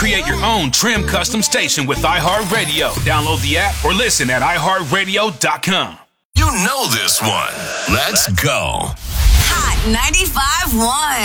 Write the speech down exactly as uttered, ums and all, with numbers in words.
Create your own trim custom station with iHeartRadio. Download the app or listen at i heart radio dot com. You know this one. Let's go. Hot ninety-five point one.